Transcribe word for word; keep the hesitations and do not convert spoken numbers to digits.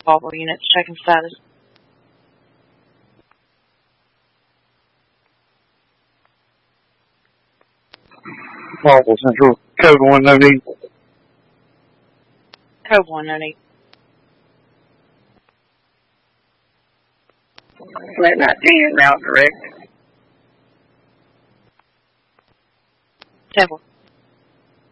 Volvo units checking status. Volvo Central, code one, no need. Code one, no need. Flat nineteen is now direct. Temple.